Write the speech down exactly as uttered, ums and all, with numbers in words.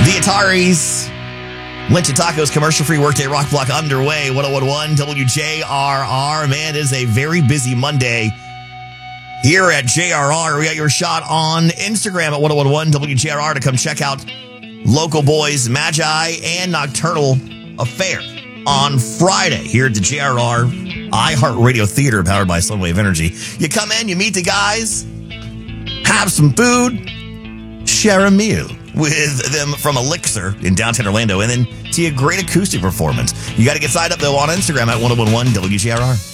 The Ataris. Lynch and Tacos commercial-free workday rock block underway. ten eleven W J R R. Man, it is a very busy Monday here at J R R. We got your shot on Instagram at ten eleven W J R R to come check out Local Boys, Magi, and Nocturnal Affair on Friday here at the J R R iHeartRadio Theater powered by Sunwave Energy. You come in, you meet the guys, have some food, share a meal with them from Elixir in downtown Orlando, and then see a great acoustic performance. You got to get signed up, though, on Instagram at ten eleven W J R R.